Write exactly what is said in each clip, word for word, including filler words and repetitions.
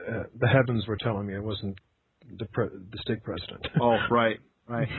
uh, the heavens were telling me I wasn't the, pre- the stake president. Oh, right, right.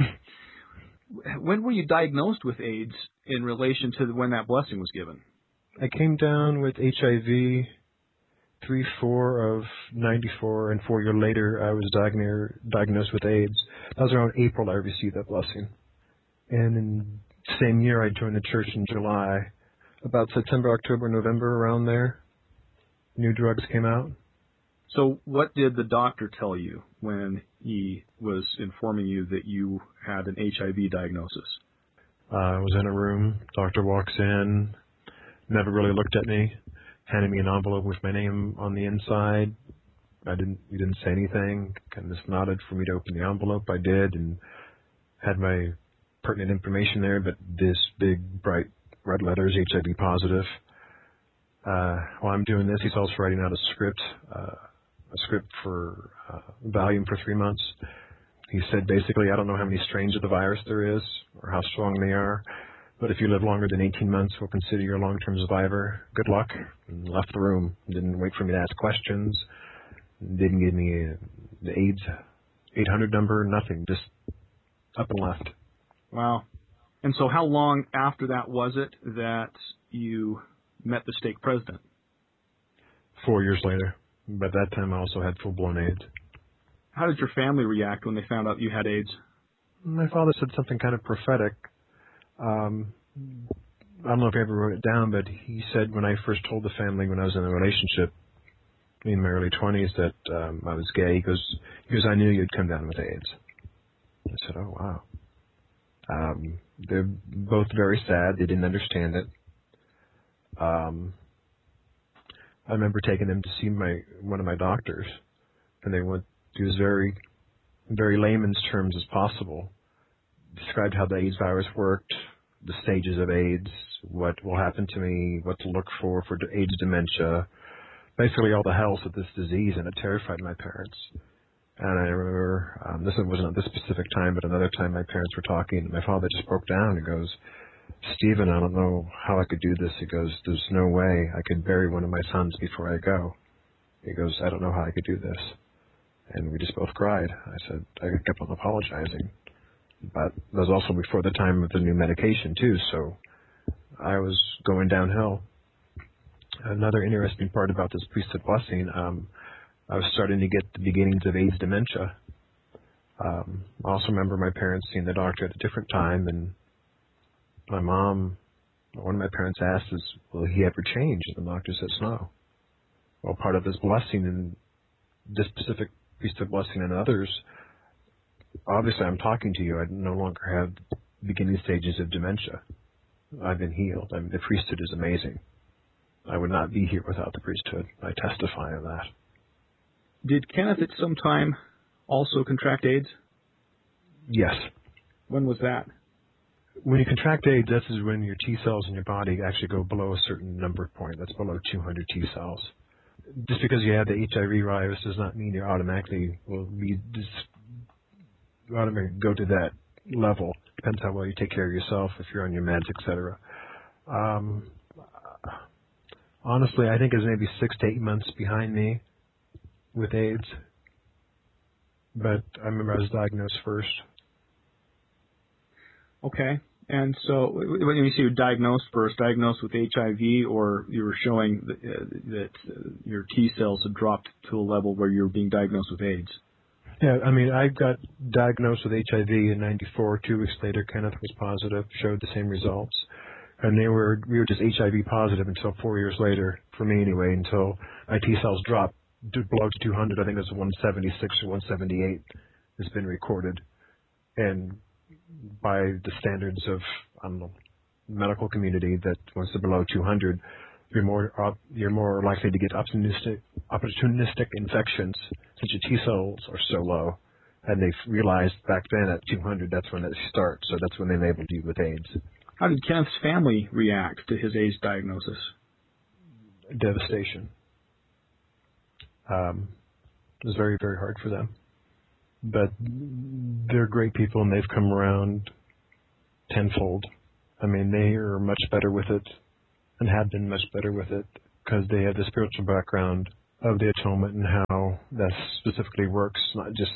When were you diagnosed with AIDS in relation to when that blessing was given? I came down with H I V three four of ninety-four, and four years later I was diagnosed diagnosed with AIDS. That was around April I received that blessing. And in the same year I joined the church in July. About September, October, November, around there, new drugs came out. So what did the doctor tell you when he was informing you that you had an H I V diagnosis? Uh, I was in a room. Doctor walks in, never really looked at me, handed me an envelope with my name on the inside. I didn't, he didn't say anything, kind of just nodded for me to open the envelope. I did, and had my pertinent information there, but this big, bright red letters, H I V positive. Uh, while I'm doing this, he's also writing out a script, uh, a script for uh, Valium for three months. He said basically, I don't know how many strains of the virus there is or how strong they are, but if you live longer than eighteen months, we'll consider you a long-term survivor. Good luck. And left the room. Didn't wait for me to ask questions. Didn't give me a, the AIDS eight hundred number, nothing. Just up and left. Wow. And so how long after that was it that you met the stake president? Four years later. By that time, I also had full-blown AIDS. How did your family react when they found out you had AIDS? My father said something kind of prophetic. Um, I don't know if I ever wrote it down, but he said when I first told the family when I was in a relationship in my early twenties that um, I was gay, he goes, he goes, I knew you'd come down with AIDS. I said, oh, wow. Um, they're both very sad. They didn't understand it. Um, I remember taking them to see my one of my doctors, and they went to as very, very layman's terms as possible. Described how the AIDS virus worked, the stages of AIDS, what will happen to me, what to look for for AIDS dementia, basically all the hells of this disease, and it terrified my parents. And I remember, um, this wasn't at this specific time, but another time my parents were talking, and my father just broke down and goes, Stephen, I don't know how I could do this. He goes, there's no way I could bury one of my sons before I go. He goes, I don't know how I could do this. And we just both cried. I said, I kept on apologizing. But that was also before the time of the new medication, too, so I was going downhill. Another interesting part about this priesthood blessing, um, I was starting to get the beginnings of AIDS dementia. Um, I also remember my parents seeing the doctor at a different time, and my mom, one of my parents asked is, will he ever change? And the doctor says no. Well, part of this blessing, and this specific priesthood blessing and others, obviously I'm talking to you. I no longer have beginning stages of dementia. I've been healed. I mean, the priesthood is amazing. I would not be here without the priesthood. I testify of that. Did Kenneth at some time also contract AIDS? Yes. When was that? When you contract AIDS, this is when your T cells in your body actually go below a certain number point. That's below two hundred T cells. Just because you have the H I V virus does not mean you automatically will be just automatically go to that level. Depends how well you take care of yourself, if you're on your meds, et cetera. Um, honestly, I think it's maybe six to eight months behind me with AIDS. But I remember I was diagnosed first. Okay. And so when you say you were diagnosed first, diagnosed with H I V, or you were showing that, uh, that uh, your T cells had dropped to a level where you were being diagnosed with AIDS? Yeah, I mean, I got diagnosed with H I V in ninety-four. Two weeks later, Kenneth was positive, showed the same results. And they were, we were just H I V positive until four years later, for me anyway, until my T cells dropped below two hundred. I think it was one seventy-six or one seventy-eight has been recorded. And by the standards of, I don't know, medical community, that once they're below two hundred, you're more op- you're more likely to get opportunistic opportunistic infections since your T cells are so low. And they realized back then at two hundred, that's when it starts. So that's when they labeled you with AIDS. How did Kenneth's family react to his AIDS diagnosis? Devastation. Um, it was very, very hard for them. But they're great people, and they've come around tenfold. I mean, they are much better with it and have been much better with it because they have the spiritual background of the atonement and how that specifically works, not just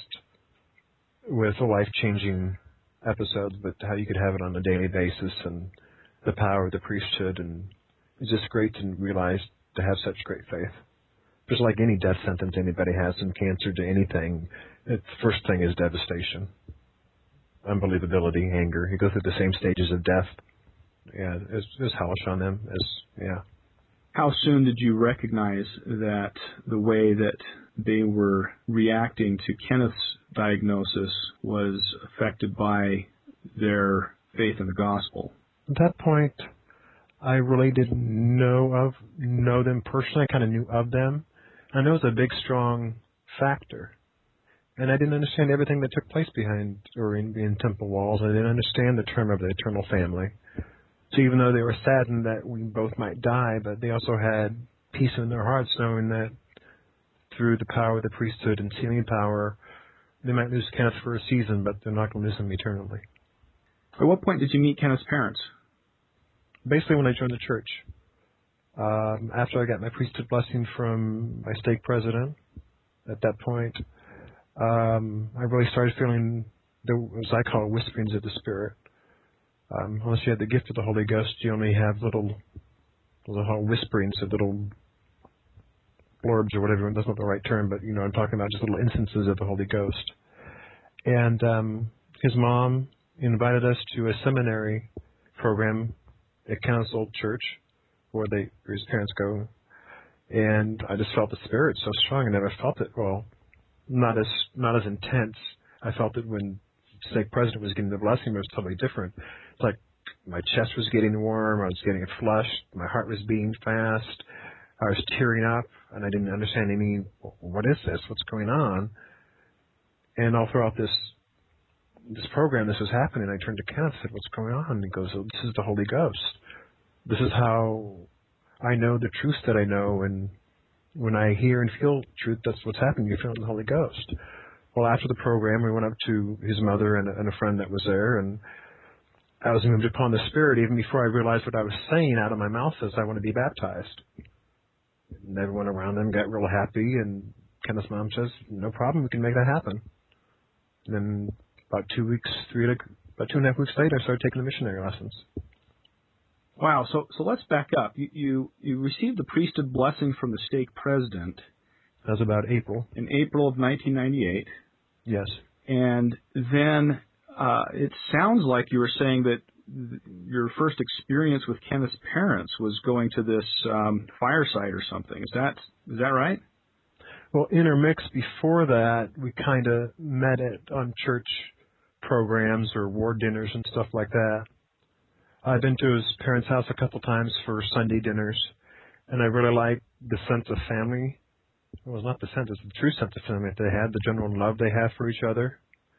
with a life-changing episodes, but how you could have it on a daily basis and the power of the priesthood. And it's just great to realize to have such great faith. Just like any death sentence anybody has, from cancer to anything, it, the first thing is devastation, unbelievability, anger. You go through the same stages of death. Yeah, it's, it's hellish on them. It's, yeah. How soon did you recognize that the way that they were reacting to Kenneth's diagnosis was affected by their faith in the gospel? At that point, I really didn't know of know them personally. I kind of knew of them. I know it was a big, strong factor. And I didn't understand everything that took place behind or in, in temple walls. I didn't understand the term of the eternal family. So even though they were saddened that we both might die, but they also had peace in their hearts, knowing that through the power of the priesthood and sealing power, they might lose Kenneth for a season, but they're not going to lose him eternally. At what point did you meet Kenneth's parents? Basically when I joined the church. Um, after I got my priesthood blessing from my stake president, at that point, um, I really started feeling, the, as I call it, whisperings of the Spirit. Um, unless you have the gift of the Holy Ghost, you only have little, little whisperings of little blurbs or whatever. That's not the right term, but you know, I'm talking about just little instances of the Holy Ghost. And um, his mom invited us to a seminary program at Kenneth's old church, where they, where his parents go. And I just felt the Spirit so strong. I never felt it. Well, not as not as intense. I felt it when stake president was getting the blessing, but it was totally different. It's like my chest was getting warm, I was getting flushed, my heart was beating fast, I was tearing up, and I didn't understand any, what is this, what's going on? And all throughout this this program, this was happening. I turned to Kenneth and said, what's going on? And he goes, oh, this is the Holy Ghost. This is how I know the truth that I know, and when I hear and feel truth, that's what's happening. You feel it in the Holy Ghost. Well, after the program, we went up to his mother and a, and a friend that was there, and I was moved upon the Spirit even before I realized what I was saying out of my mouth says, I want to be baptized. And everyone around them got real happy, and Kenneth's mom says, no problem, we can make that happen. And then about two weeks, three, about two and a half weeks later, I started taking the missionary lessons. Wow, so so let's back up. You you, you received the priesthood blessing from the stake president. That was about April. In April of nineteen ninety-eight. Yes. And then uh, it sounds like you were saying that th- your first experience with Kenneth's parents was going to this um, fireside or something. Is that is that right? Well, intermixed before that, we kind of met at on church programs or ward dinners and stuff like that. I've been to his parents' house a couple times for Sunday dinners, and I really liked the sense of family. It was not the sense, it's the true sense of family that they had, the general love they have for each other.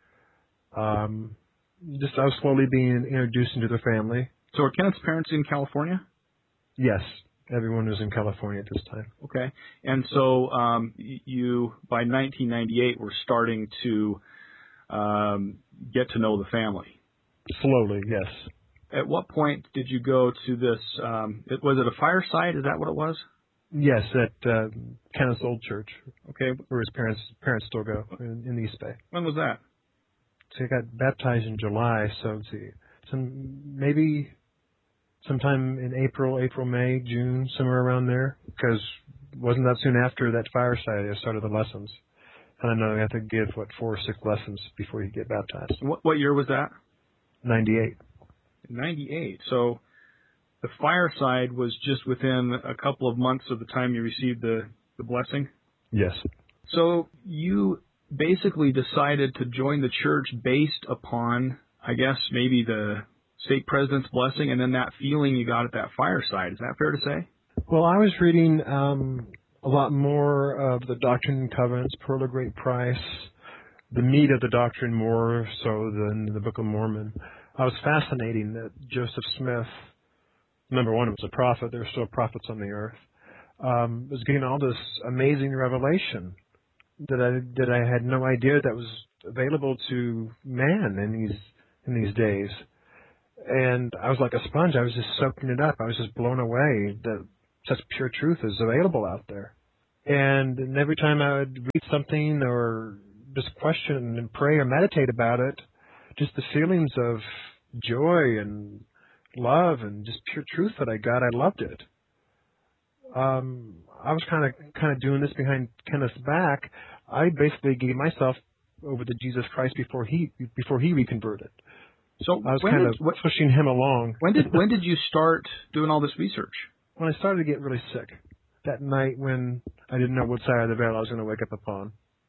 Um, just I was slowly being introduced into their family. So are Kenneth's parents in California? Yes, everyone was in California at this time. Okay, and so um, you, by nineteen ninety-eight, were starting to um, get to know the family. Slowly, yes. At what point did you go to this, um, it, was it a fireside? Is that what it was? Yes, at uh, Kenneth's old church. Okay. Where his parents parents still go, in, in the East Bay. When was that? So he got baptized in July, so let's see, some, maybe sometime in April, April, May, June, somewhere around there, because wasn't that soon after that fireside I started the lessons. And I know I had to give, what, four or six lessons before you get baptized. What, what year was that? ninety-eight. ninety-eight. So the fireside was just within a couple of months of the time you received the, the blessing? Yes. So you basically decided to join the church based upon, I guess, maybe the stake president's blessing and then that feeling you got at that fireside. Is that fair to say? Well, I was reading um, a lot more of the Doctrine and Covenants, Pearl of Great Price, the meat of the doctrine more so than the Book of Mormon. I was fascinating that Joseph Smith, number one, was a prophet. There were still prophets on the earth. Um, was getting all this amazing revelation that I that I had no idea that was available to man in these in these days. And I was like a sponge. I was just soaking it up. I was just blown away that such pure truth is available out there. And, and every time I would read something or just question and pray or meditate about it, just the feelings of joy and love and just pure truth that I got, I loved it. Um, I was kind of kind of doing this behind Kenneth's back. I basically gave myself over to Jesus Christ before he before he reconverted. So I was when kind did, of what, pushing him along. when did when did you start doing all this research? When I started to get really sick, that night when I didn't know what side of the veil I was going to wake up upon.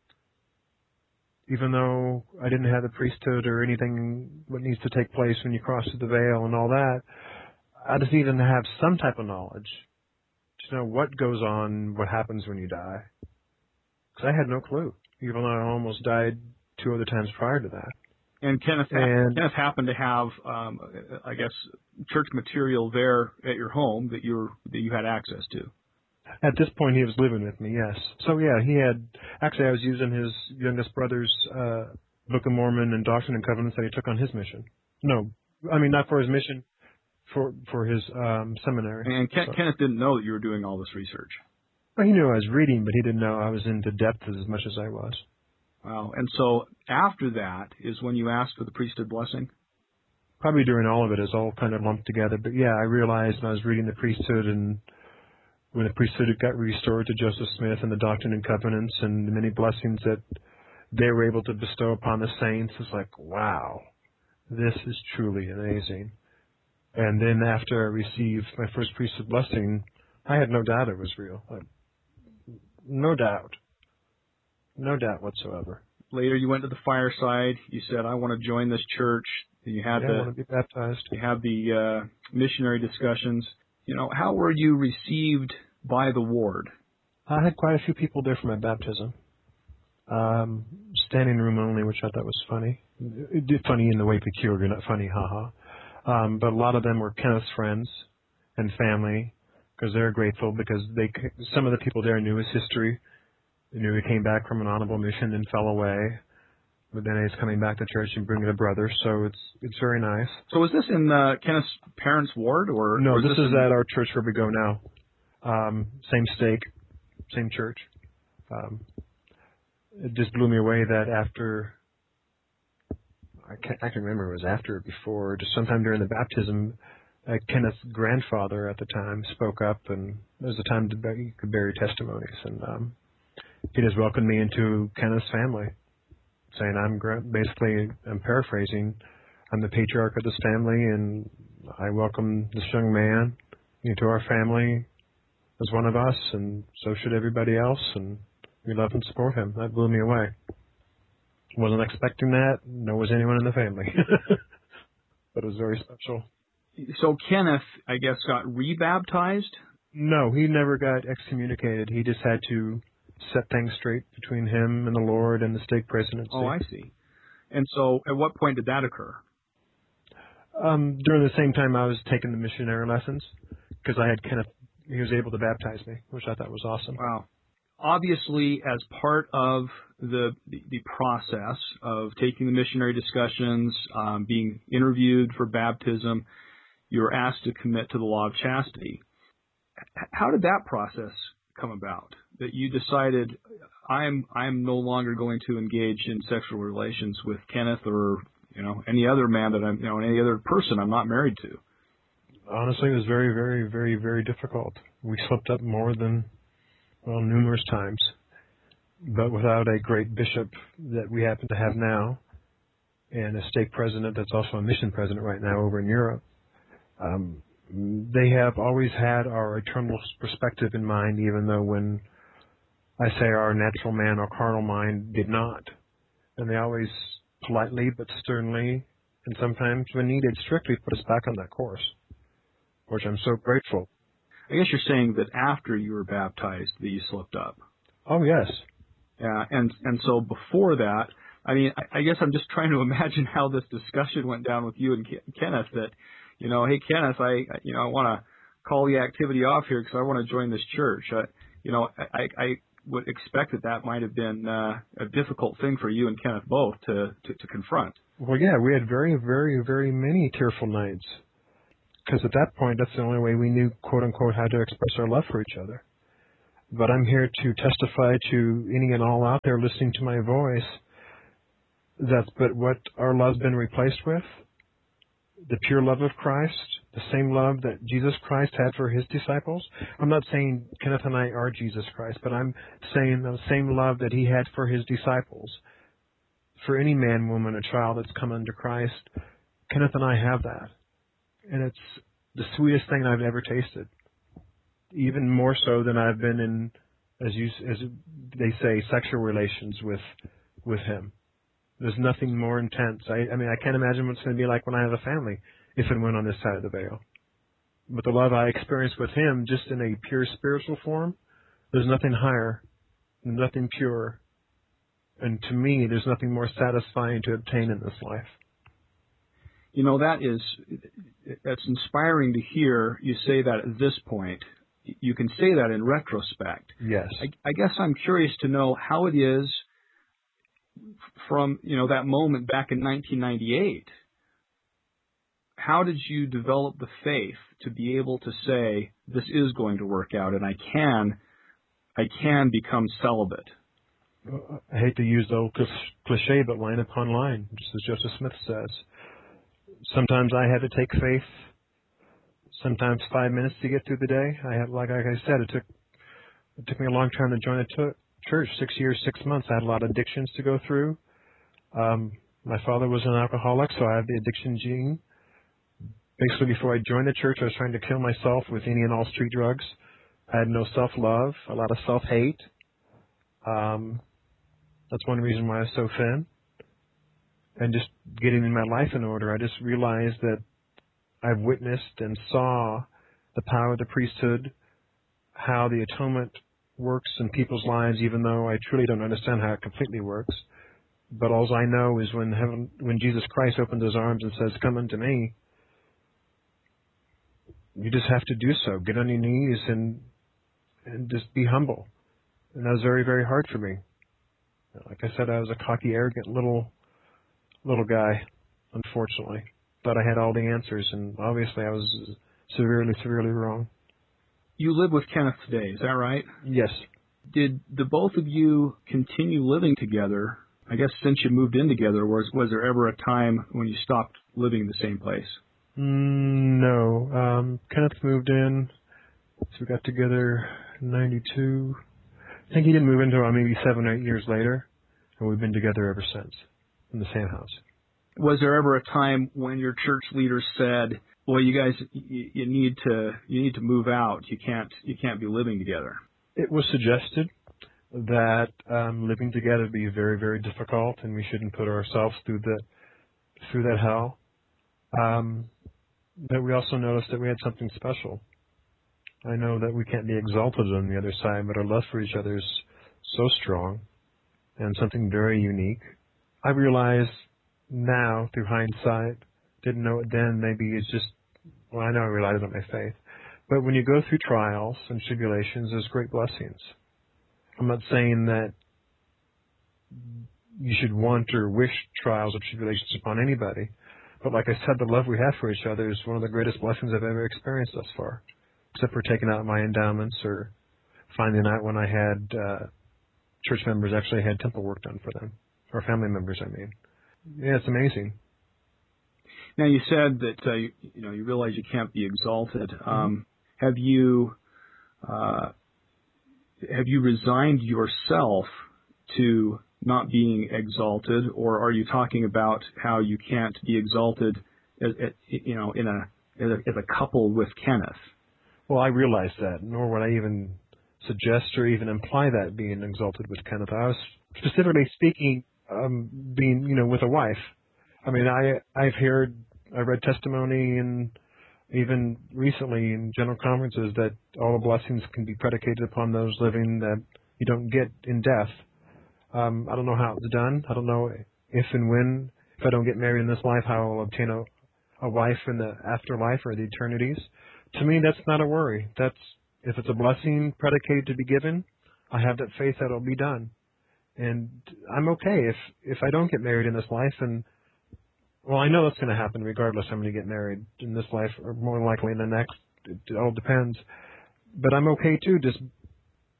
Even though I didn't have the priesthood or anything what needs to take place when you cross the veil and all that, I just needed to have some type of knowledge to know what goes on, what happens when you die. Because I had no clue, even though I almost died two other times prior to that. And Kenneth, and, Kenneth happened to have, um, I guess, church material there at your home that you were, that you had access to. At this point, he was living with me, yes. So, yeah, he had, actually, I was using his youngest brother's uh, Book of Mormon and Doctrine and Covenants that he took on his mission. No, I mean, not for his mission, for for his um, seminary. And Ken, so. Kenneth didn't know that you were doing all this research. Well, he knew I was reading, but he didn't know I was into depth as much as I was. Wow. And so after that is when you asked for the priesthood blessing? Probably during all of it, it's all kind of lumped together. But, yeah, I realized when I was reading the priesthood and when the priesthood got restored to Joseph Smith and the Doctrine and Covenants and the many blessings that they were able to bestow upon the saints, it's like, wow, this is truly amazing. And then after I received my first priesthood blessing, I had no doubt it was real. Like, no doubt. No doubt whatsoever. Later you went to the fireside. You said, I want to join this church. You had yeah, the, I want to be baptized. You had the uh, missionary discussions. You know, how were you received by the ward? I had quite a few people there for my baptism. Um, standing room only, which I thought was funny. It did funny in the way peculiar, not funny, haha. Um, but a lot of them were Kenneth's friends and family because they're grateful because they some of the people there knew his history. They knew he came back from an honorable mission and fell away. But then he's coming back to church and bringing a brother, so it's it's very nice. So is this in uh, Kenneth's parents' ward? or No, or is this, this is in... at our church where we go now. Um, same stake, same church. Um, it just blew me away that after, I can't, I can remember it was after or before, just sometime during the baptism, uh, Kenneth's grandfather at the time spoke up, and it was a time to bury, you could bury testimonies. And um, he just welcomed me into Kenneth's family, saying, I'm basically, I'm paraphrasing, I'm the patriarch of this family, and I welcome this young man into our family as one of us, and so should everybody else, and we love and support him. That blew me away. Wasn't expecting that, nor was anyone in the family. But it was very special. So Kenneth, I guess, got rebaptized? No, he never got excommunicated. He just had to set things straight between him and the Lord and the stake presidency. Oh, I see. And so at what point did that occur? Um, during the same time I was taking the missionary lessons, because I had Kenneth, he was able to baptize me, which I thought was awesome. Wow. Obviously, as part of the the, the process of taking the missionary discussions, um, being interviewed for baptism, you were asked to commit to the law of chastity. H- how did that process come about? That you decided, I'm I'm no longer going to engage in sexual relations with Kenneth or you know any other man that I'm you know any other person I'm not married to. Honestly, it was very, very, very, very difficult. We slipped up more than, well, numerous times. But without a great bishop that we happen to have now, and a stake president that's also a mission president right now over in Europe, um, they have always had our eternal perspective in mind, even though when I say our natural man or carnal mind did not. And they always politely but sternly, and sometimes when needed strictly, put us back on that course, which I'm so grateful. I guess you're saying that after you were baptized that you slipped up. Oh, yes. Yeah, and and so before that, I mean, I, I guess I'm just trying to imagine how this discussion went down with you and Ke- Kenneth. That, you know, hey Kenneth, I you know I want to call the activity off here because I want to join this church. Uh, you know, I, I would expect that that might have been uh, a difficult thing for you and Kenneth both to, to to confront. Well, yeah, we had very, very, very many tearful nights. Because at that point, that's the only way we knew, quote unquote, how to express our love for each other. But I'm here to testify to any and all out there listening to my voice that but what our love's been replaced with, the pure love of Christ, the same love that Jesus Christ had for his disciples. I'm not saying Kenneth and I are Jesus Christ, but I'm saying the same love that he had for his disciples. For any man, woman, or child that's come under Christ, Kenneth and I have that. And it's the sweetest thing I've ever tasted. Even more so than I've been in, as you, as they say, sexual relations with, with him. There's nothing more intense. I, I mean, I can't imagine what it's going to be like when I have a family, if and when on this side of the veil. But the love I experienced with him, just in a pure spiritual form, there's nothing higher, nothing purer. And to me, there's nothing more satisfying to obtain in this life. You know, that is, that's inspiring to hear you say that at this point. You can say that in retrospect. Yes. I, I guess I'm curious to know how it is from, you know, that moment back in nineteen ninety-eight. How did you develop the faith to be able to say, this is going to work out and I can, I can become celibate? I hate to use the old cliche, but line upon line, just as Joseph Smith says. Sometimes I had to take faith. Sometimes five minutes to get through the day. I had, like, like I said, it took it took me a long time to join a t- church. Six years, six months. I had a lot of addictions to go through. Um, my father was an alcoholic, so I have the addiction gene. Basically, before I joined the church, I was trying to kill myself with any and all street drugs. I had no self-love, a lot of self-hate. Um, that's one reason why I was so thin. And just getting my life in order, I just realized that I've witnessed and saw the power of the priesthood, how the atonement works in people's lives, even though I truly don't understand how it completely works. But all I know is when heaven, when Jesus Christ opens his arms and says, "Come unto me," you just have to do so. Get on your knees and and just be humble. And that was very, very hard for me. Like I said, I was a cocky, arrogant little little guy, unfortunately. Thought I had all the answers, and obviously I was severely, severely wrong. You live with Kenneth today, is that right? Yes. Did the both of you continue living together? I guess since you moved in together, was was there ever a time when you stopped living in the same place? Mm, no. Um, Kenneth moved in, so we got together in ninety-two. I think he didn't move in until maybe seven or eight years later, and we've been together ever since in the same house. Was there ever a time when your church leaders said, "Well, you guys, you, you need to you need to move out. You can't you can't be living together"? It was suggested that um, living together would be very, very difficult, and we shouldn't put ourselves through that through that hell. Um, but we also noticed that we had something special. I know that we can't be exalted on the other side, but our love for each other is so strong and something very unique. I realize now, through hindsight, didn't know it then, maybe it's just, well, I know I relied on my faith. But when you go through trials and tribulations, there's great blessings. I'm not saying that you should want or wish trials or tribulations upon anybody. But like I said, the love we have for each other is one of the greatest blessings I've ever experienced thus far, except for taking out my endowments or finding out when I had uh, church members actually had temple work done for them, or family members, I mean. Yeah, it's amazing. Now, you said that uh, you, you know you realize you can't be exalted. Um, have you uh, have you resigned yourself to not being exalted, or are you talking about how you can't be exalted, as, as, you know, in a as, a as a couple with Kenneth? Well, I realize that, nor would I even suggest or even imply that being exalted with Kenneth. I was specifically speaking, um, being you know with a wife. I mean, I I've heard, I read testimony and even recently in general conferences that all the blessings can be predicated upon those living that you don't get in death. Um, I don't know how it's done. I don't know if and when, if I don't get married in this life, how I'll obtain a, a wife in the afterlife or the eternities. To me, that's not a worry. That's, if it's a blessing predicated to be given, I have that faith that it'll be done. And I'm okay if, if I don't get married in this life. And, well, I know that's going to happen regardless. I'm going to get married in this life or more likely in the next. It, it all depends. But I'm okay, too, just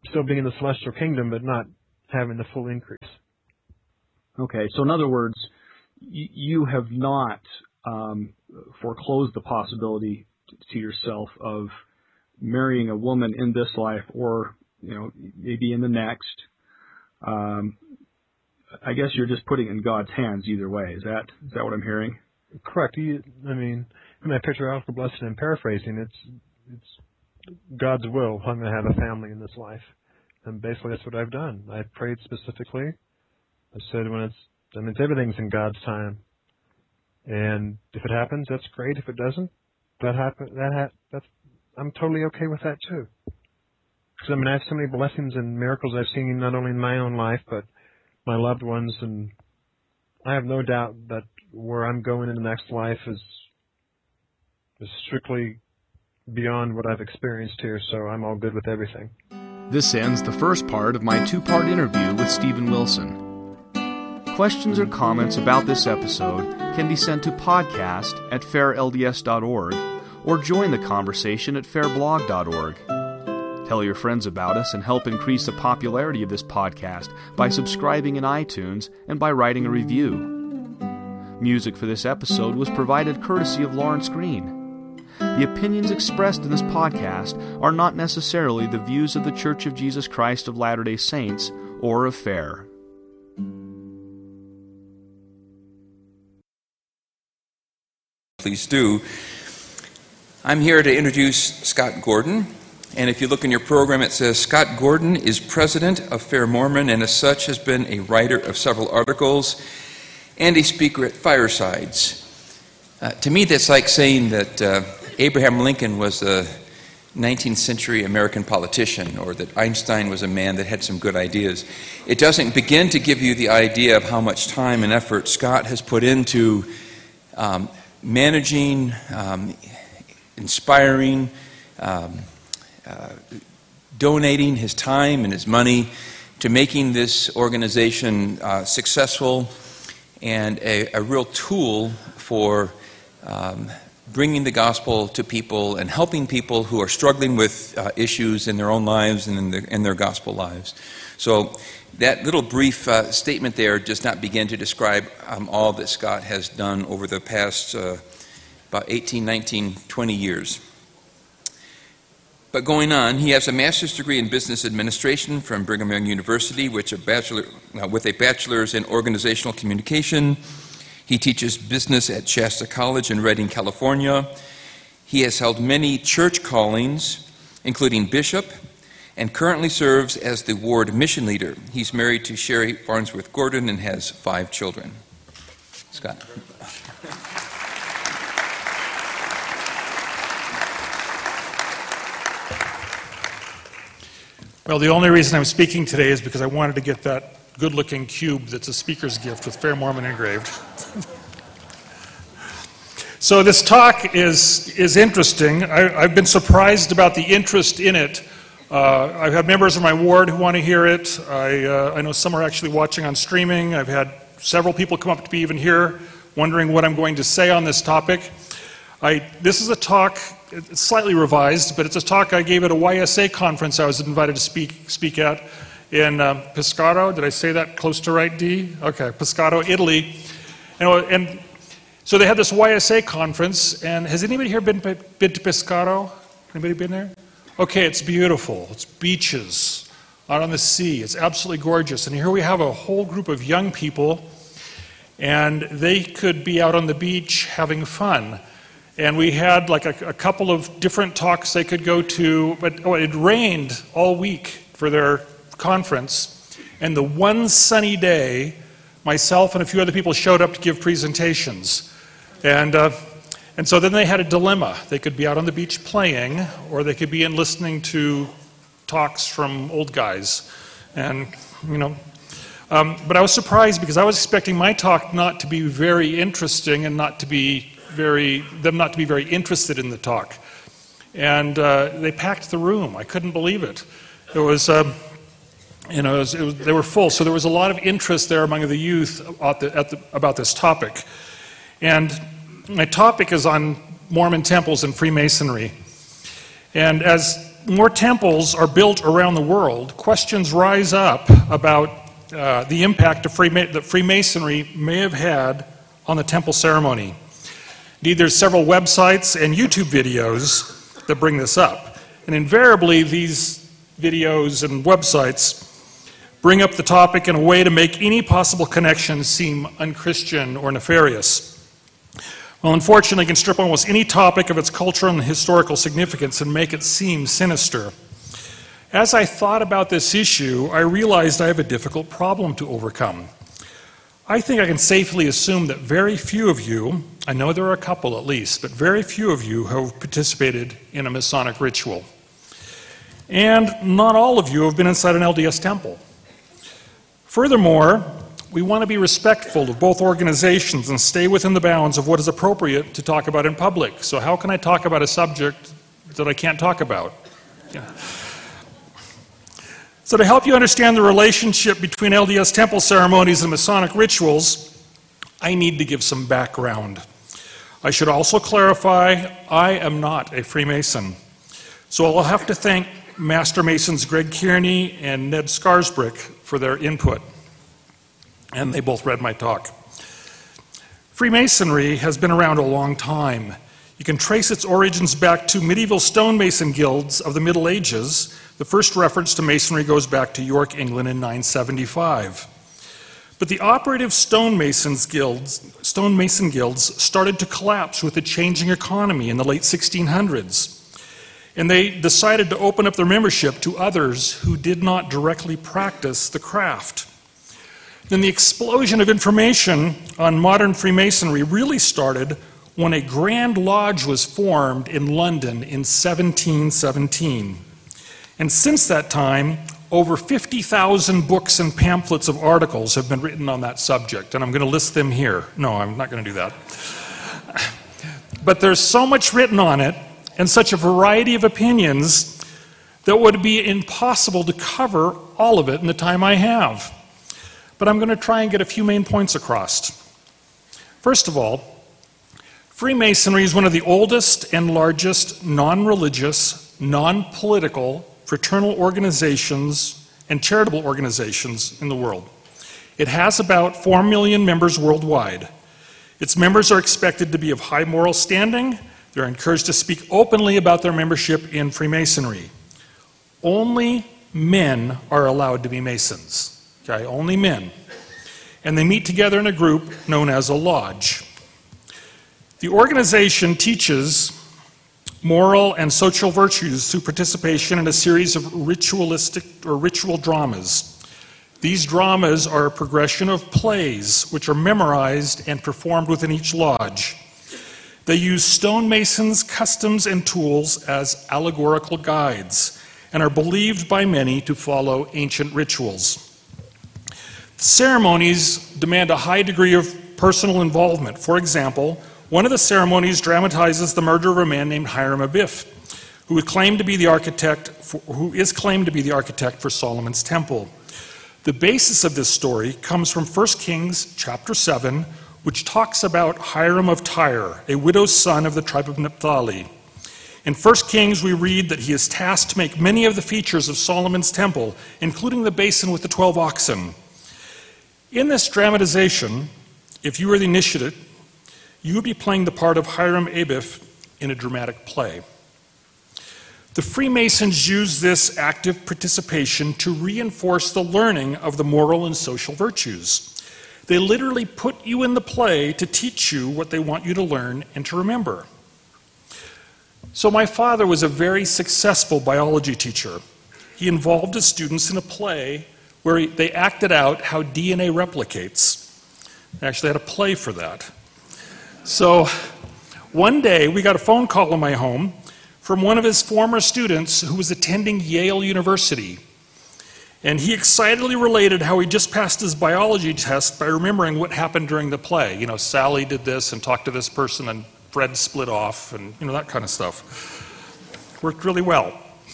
still being in the celestial kingdom, but not having the full increase. Okay, so in other words, y- you have not um, foreclosed the possibility t- to yourself of marrying a woman in this life, or you know, maybe in the next. Um, I guess you're just putting it in God's hands either way. Is that is that what I'm hearing? Correct. You, I mean, in my patriarchal blessing and paraphrasing, it's it's God's will. I'm going to have a family in this life, and basically that's what I've done. I prayed specifically. I said when it's, I mean, everything's in God's time, and if it happens, that's great. If it doesn't, that happen. That ha- that's I'm totally okay with that too. Because I mean, I have so many blessings and miracles I've seen not only in my own life, but my loved ones, and I have no doubt that where I'm going in the next life is is strictly beyond what I've experienced here, so I'm all good with everything. This ends the first part of my two-part interview with Steven Wilson. Questions or comments about this episode can be sent to podcast at fair L D S dot org or join the conversation at fair blog dot org. Tell your friends about us and help increase the popularity of this podcast by subscribing in iTunes and by writing a review. Music for this episode was provided courtesy of Lawrence Green. The opinions expressed in this podcast are not necessarily the views of the Church of Jesus Christ of Latter-day Saints or of FAIR. Please do. I'm here to introduce Scott Gordon. And if you look in your program, it says Scott Gordon is president of Fair Mormon, and as such has been a writer of several articles and a speaker at firesides. Uh, to me, that's like saying that uh, Abraham Lincoln was a nineteenth century American politician, or that Einstein was a man that had some good ideas. It doesn't begin to give you the idea of how much time and effort Scott has put into um, managing, um, inspiring, um, uh, donating his time and his money to making this organization uh, successful and a, a real tool for um, bringing the gospel to people and helping people who are struggling with uh, issues in their own lives and in their, in their gospel lives. So that little brief uh, statement there does not begin to describe um, all that Scott has done over the past uh, about eighteen, nineteen, twenty years. But going on, he has a master's degree in business administration from Brigham Young University, which a bachelor, uh, with a bachelor's in organizational communication. He teaches business at Shasta College in Redding, California. He has held many church callings, including bishop, and currently serves as the ward mission leader. He's married to Sherry Farnsworth Gordon and has five children. Scott. Well, the only reason I'm speaking today is because I wanted to get that good-looking cube that's a speaker's gift with Fair Mormon engraved. So this talk is is interesting. I, I've been surprised about the interest in it. Uh, I've had members of my ward who want to hear it. I, uh, I know some are actually watching on streaming. I've had several people come up to me even here wondering what I'm going to say on this topic. I, this is a talk, it's slightly revised, but it's a talk I gave at a Y S A conference I was invited to speak speak at in um, Pescara. Did I say that close to right, D? Okay, Pescara, Italy. And, and so they had this Y S A conference, and has anybody here been, been to Pescara? Anybody been there? Okay, it's beautiful. It's beaches out on the sea. It's absolutely gorgeous. And here we have a whole group of young people, and they could be out on the beach having fun. And we had like a, a couple of different talks they could go to, but oh, it rained all week for their conference. And the one sunny day, myself and a few other people showed up to give presentations. And uh, and so then they had a dilemma. They could be out on the beach playing, or they could be in listening to talks from old guys. And, you know, um, but I was surprised because I was expecting my talk not to be very interesting and not to be very, them not to be very interested in the talk. And uh, they packed the room. I couldn't believe it. It was, um, you know, it was, it was, they were full. So there was a lot of interest there among the youth at the, at the, about this topic. And my topic is on Mormon temples and Freemasonry. And as more temples are built around the world, questions rise up about uh, the impact of Freema- that Freemasonry may have had on the temple ceremony. Indeed, there's several websites and YouTube videos that bring this up. And invariably, these videos and websites bring up the topic in a way to make any possible connection seem unchristian or nefarious. Well, unfortunately, it can strip almost any topic of its cultural and historical significance and make it seem sinister. As I thought about this issue, I realized I have a difficult problem to overcome. I think I can safely assume that very few of you, I know there are a couple at least, but very few of you have participated in a Masonic ritual. And not all of you have been inside an L D S temple. Furthermore, we want to be respectful of both organizations and stay within the bounds of what is appropriate to talk about in public. So how can I talk about a subject that I can't talk about? Yeah. So to help you understand the relationship between L D S temple ceremonies and Masonic rituals, I need to give some background. I should also clarify, I am not a Freemason. So I'll have to thank Master Masons Greg Kearney and Ned Scarsbrick for their input. And they both read my talk. Freemasonry has been around a long time. You can trace its origins back to medieval stonemason guilds of the Middle Ages. The first reference to Masonry goes back to York, England in nine seventy-five. But the operative stonemasons guilds, stonemason guilds started to collapse with the changing economy in the late sixteen hundreds. And they decided to open up their membership to others who did not directly practice the craft. Then the explosion of information on modern Freemasonry really started when a Grand Lodge was formed in London in seventeen seventeen. And since that time, over fifty thousand books and pamphlets of articles have been written on that subject, and I'm going to list them here. No, I'm not going to do that. But there's so much written on it, and such a variety of opinions, that it would be impossible to cover all of it in the time I have. But I'm going to try and get a few main points across. First of all, Freemasonry is one of the oldest and largest non-religious, non-political fraternal organizations and charitable organizations in the world. It has about four million members worldwide. Its members are expected to be of high moral standing. They're encouraged to speak openly about their membership in Freemasonry. Only men are allowed to be Masons, okay? Only men. And they meet together in a group known as a lodge. The organization teaches moral and social virtues through participation in a series of ritualistic or ritual dramas. These dramas are a progression of plays which are memorized and performed within each lodge. They use stonemasons' customs and tools as allegorical guides and are believed by many to follow ancient rituals. The ceremonies demand a high degree of personal involvement. For example, one of the ceremonies dramatizes the murder of a man named Hiram Abiff, who is claimed to be the architect for, who is claimed to be the architect for Solomon's temple. The basis of this story comes from First Kings chapter seven, which talks about Hiram of Tyre, a widow's son of the tribe of Naphtali. In First Kings, we read that he is tasked to make many of the features of Solomon's temple, including the basin with the twelve oxen. In this dramatization, if you were the initiate, you would be playing the part of Hiram Abiff in a dramatic play. The Freemasons use this active participation to reinforce the learning of the moral and social virtues. They literally put you in the play to teach you what they want you to learn and to remember. So my father was a very successful biology teacher. He involved his students in a play where he, they acted out how D N A replicates. They actually had a play for that. So one day we got a phone call in my home from one of his former students who was attending Yale University. And he excitedly related how he just passed his biology test by remembering what happened during the play. You know, Sally did this and talked to this person and Fred split off and, you know, that kind of stuff. Worked really well.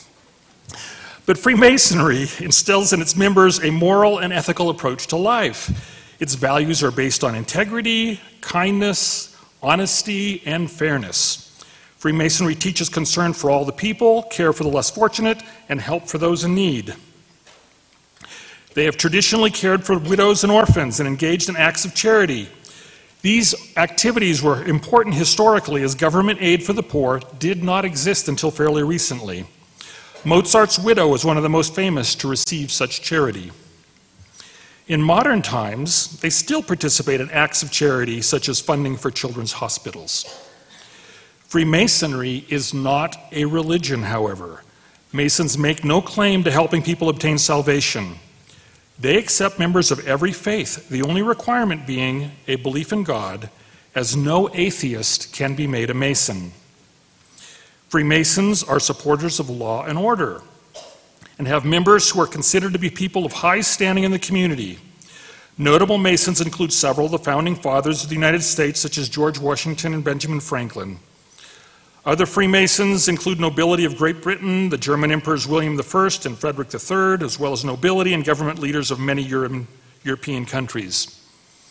But Freemasonry instills in its members a moral and ethical approach to life. Its values are based on integrity, kindness, honesty, and fairness. Freemasonry teaches concern for all the people, care for the less fortunate, and help for those in need. They have traditionally cared for widows and orphans and engaged in acts of charity. These activities were important historically, as government aid for the poor did not exist until fairly recently. Mozart's widow was one of the most famous to receive such charity. In modern times, they still participate in acts of charity, such as funding for children's hospitals. Freemasonry is not a religion, however. Masons make no claim to helping people obtain salvation. They accept members of every faith, the only requirement being a belief in God, as no atheist can be made a Mason. Freemasons are supporters of law and order and have members who are considered to be people of high standing in the community. Notable Masons include several of the founding fathers of the United States, such as George Washington and Benjamin Franklin. Other Freemasons include nobility of Great Britain, the German emperors William the First and Frederick the Third, as well as nobility and government leaders of many Euro- European countries.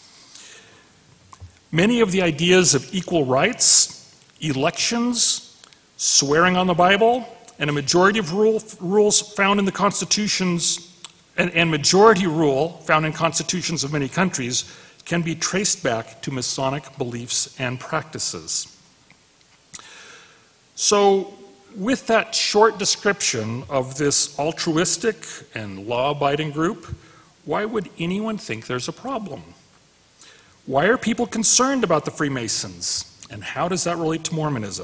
Many of the ideas of equal rights, elections, swearing on the Bible, and a majority of rule, rules found in the constitutions, and, and majority rule found in constitutions of many countries can be traced back to Masonic beliefs and practices. So, with that short description of this altruistic and law-abiding group, why would anyone think there's a problem? Why are people concerned about the Freemasons? And how does that relate to Mormonism?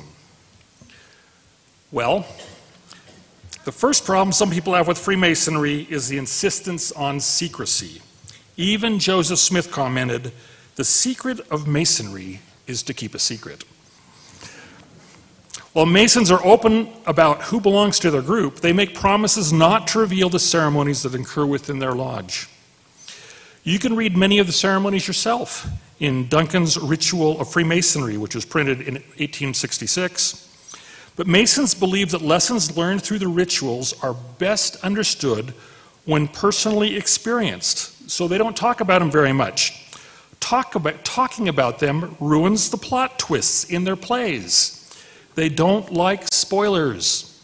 Well, the first problem some people have with Freemasonry is the insistence on secrecy. Even Joseph Smith commented, "The secret of Masonry is to keep a secret." While Masons are open about who belongs to their group, they make promises not to reveal the ceremonies that occur within their lodge. You can read many of the ceremonies yourself in Duncan's Ritual of Freemasonry, which was printed in eighteen sixty-six. But Masons believe that lessons learned through the rituals are best understood when personally experienced, so they don't talk about them very much. Talk about, talking about them ruins the plot twists in their plays. They don't like spoilers.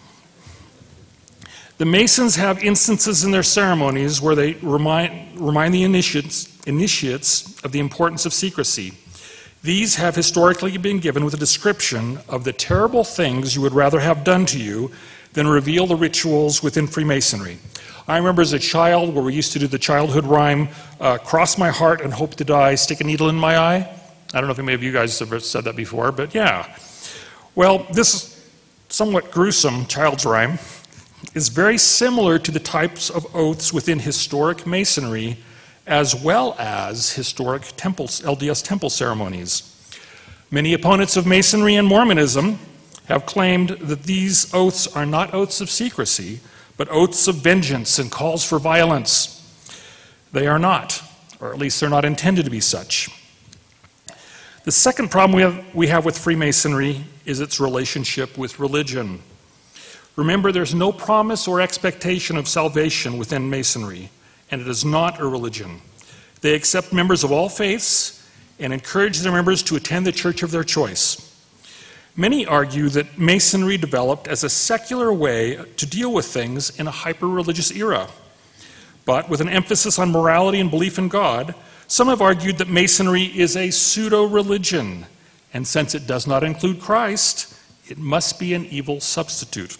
The Masons have instances in their ceremonies where they remind, remind the initiates, initiates of the importance of secrecy. These have historically been given with a description of the terrible things you would rather have done to you than reveal the rituals within Freemasonry. I remember as a child where we used to do the childhood rhyme, uh, cross my heart and hope to die, stick a needle in my eye. I don't know if any of you guys have ever said that before, but yeah. Well, this somewhat gruesome child's rhyme is very similar to the types of oaths within historic Masonry, as well as historic temples, L D S temple ceremonies. Many opponents of Masonry and Mormonism have claimed that these oaths are not oaths of secrecy, but oaths of vengeance and calls for violence. They are not, or at least they're not intended to be such. The second problem we have, we have with Freemasonry is its relationship with religion. Remember, there's no promise or expectation of salvation within Masonry, and it is not a religion. They accept members of all faiths and encourage their members to attend the church of their choice. Many argue that Masonry developed as a secular way to deal with things in a hyper-religious era. But with an emphasis on morality and belief in God, some have argued that Masonry is a pseudo-religion, and since it does not include Christ, it must be an evil substitute.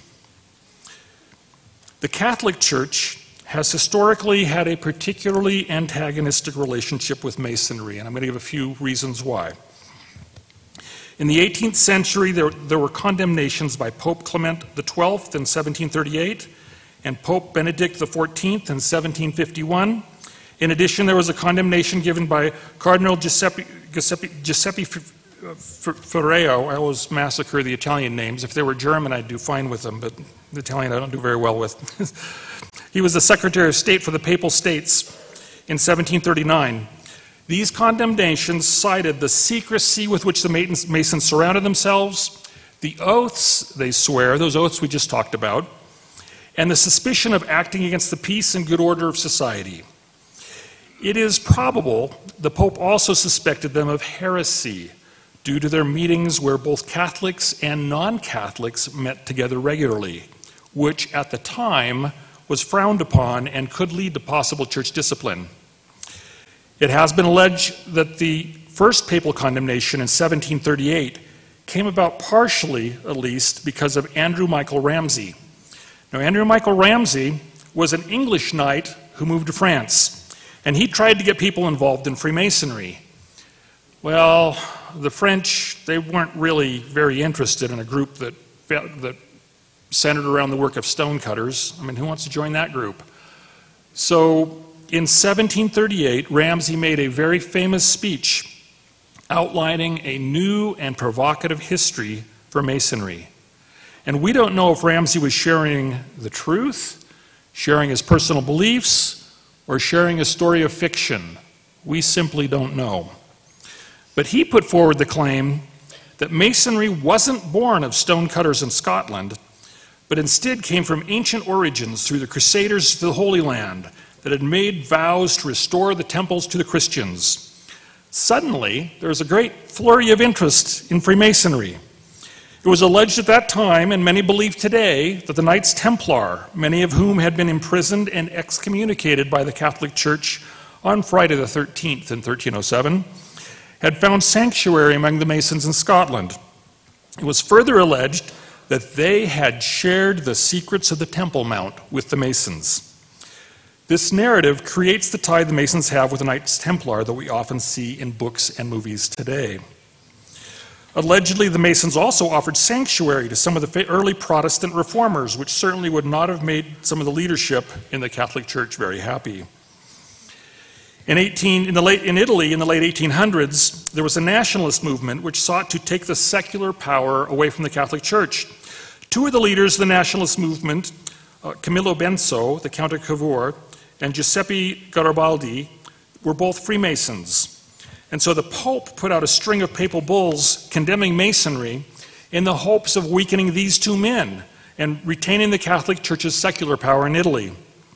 The Catholic Church has historically had a particularly antagonistic relationship with Masonry, and I'm going to give a few reasons why. In the eighteenth century, there, there were condemnations by Pope Clement the twelfth in seventeen thirty-eight and Pope Benedict the fourteenth in seventeen fifty-one. In addition, there was a condemnation given by Cardinal Giuseppe, Giuseppe, Giuseppe Ferreo. I always massacre the Italian names. If they were German, I'd do fine with them, but the Italian I don't do very well with. He was the Secretary of State for the Papal States in seventeen thirty-nine. These condemnations cited the secrecy with which the Masons surrounded themselves, the oaths they swear, those oaths we just talked about, and the suspicion of acting against the peace and good order of society. It is probable the Pope also suspected them of heresy, due to their meetings where both Catholics and non-Catholics met together regularly, which at the time was frowned upon and could lead to possible church discipline. It has been alleged that the first papal condemnation in seventeen thirty-eight came about partially, at least, because of Andrew Michael Ramsay. Now, Andrew Michael Ramsay was an English knight who moved to France, and he tried to get people involved in Freemasonry. Well, the French, they weren't really very interested in a group that, that centered around the work of stonecutters. I mean, who wants to join that group? So, in seventeen thirty-eight, Ramsay made a very famous speech outlining a new and provocative history for Masonry. And we don't know if Ramsay was sharing the truth, sharing his personal beliefs, or sharing a story of fiction. We simply don't know. But he put forward the claim that Masonry wasn't born of stonecutters in Scotland, but instead came from ancient origins through the Crusaders to the Holy Land that had made vows to restore the temples to the Christians. Suddenly, there was a great flurry of interest in Freemasonry. It was alleged at that time, and many believe today, that the Knights Templar, many of whom had been imprisoned and excommunicated by the Catholic Church on Friday the thirteenth in thirteen oh seven, had found sanctuary among the Masons in Scotland. It was further alleged that they had shared the secrets of the Temple Mount with the Masons. This narrative creates the tie the Masons have with the Knights Templar that we often see in books and movies today. Allegedly, the Masons also offered sanctuary to some of the early Protestant reformers, which certainly would not have made some of the leadership in the Catholic Church very happy. In, eighteen, in, the late, in Italy, in the late eighteen hundreds, there was a nationalist movement which sought to take the secular power away from the Catholic Church. Two of the leaders of the nationalist movement, uh, Camillo Benso, the Count of Cavour, and Giuseppe Garibaldi, were both Freemasons. And so the Pope put out a string of papal bulls condemning Masonry in the hopes of weakening these two men and retaining the Catholic Church's secular power in Italy.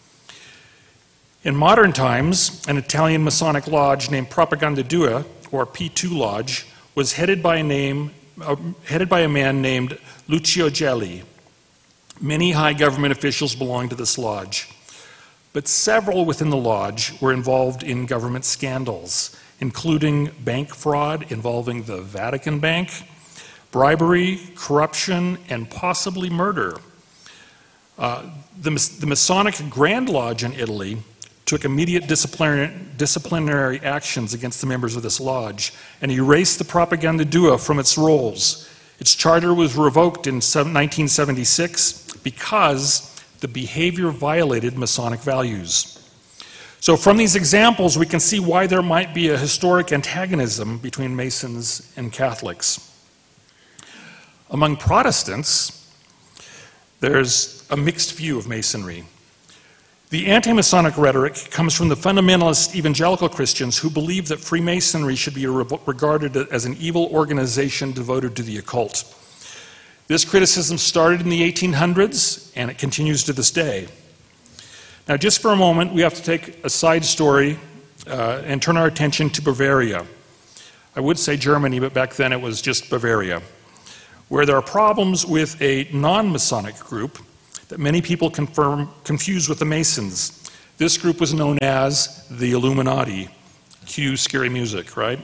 In modern times, an Italian Masonic lodge named Propaganda Due, or P two Lodge, was headed by a, name, uh, headed by a man named Lucio Gelli. Many high government officials belonged to this lodge. But several within the lodge were involved in government scandals, including bank fraud involving the Vatican Bank, bribery, corruption, and possibly murder. Uh, the, the Masonic Grand Lodge in Italy took immediate disciplinary, disciplinary actions against the members of this lodge and erased the Propaganda Due from its rolls. Its charter was revoked in nineteen seventy-six because the behavior violated Masonic values. So from these examples, we can see why there might be a historic antagonism between Masons and Catholics. Among Protestants, there's a mixed view of Masonry. The anti-Masonic rhetoric comes from the fundamentalist evangelical Christians who believe that Freemasonry should be regarded as an evil organization devoted to the occult. This criticism started in the eighteen hundreds, and it continues to this day. Now, just for a moment, we have to take a side story uh, and turn our attention to Bavaria. I would say Germany, but back then it was just Bavaria, where there are problems with a non-Masonic group that many people confirm, confuse with the Masons. This group was known as the Illuminati. Cue scary music, right?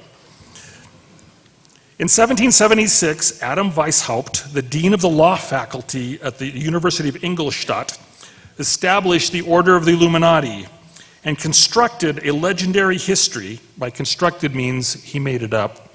In seventeen seventy-six, Adam Weishaupt, the dean of the law faculty at the University of Ingolstadt, established the Order of the Illuminati and constructed a legendary history. By constructed means he made it up.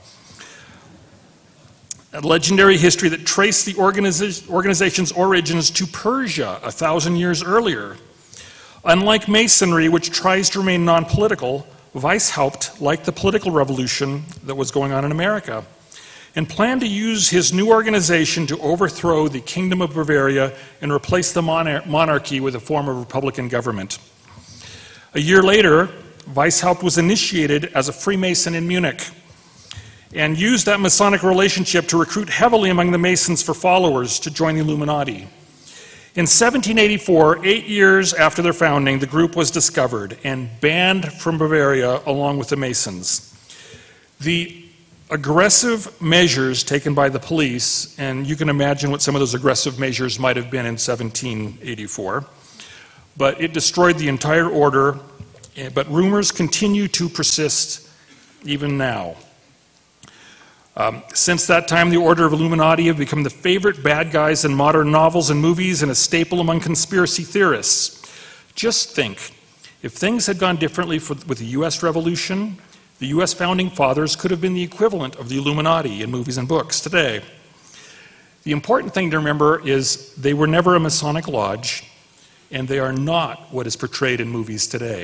A legendary history that traced the organiza- organization's origins to Persia a thousand years earlier. Unlike Masonry, which tries to remain non-political, Weishaupt liked the political revolution that was going on in America and planned to use his new organization to overthrow the Kingdom of Bavaria and replace the monar- monarchy with a form of republican government. A year later, Weishaupt was initiated as a Freemason in Munich and used that Masonic relationship to recruit heavily among the Masons for followers to join the Illuminati. In seventeen eighty-four, eight years after their founding, the group was discovered and banned from Bavaria along with the Masons. The aggressive measures taken by the police, and you can imagine what some of those aggressive measures might have been in seventeen eighty-four, but it destroyed the entire order, but rumors continue to persist even now. Um, since that time, the Order of Illuminati have become the favorite bad guys in modern novels and movies and a staple among conspiracy theorists. Just think, if things had gone differently for, with the U S Revolution, the U S Founding Fathers could have been the equivalent of the Illuminati in movies and books today. The important thing to remember is they were never a Masonic lodge, and they are not what is portrayed in movies today.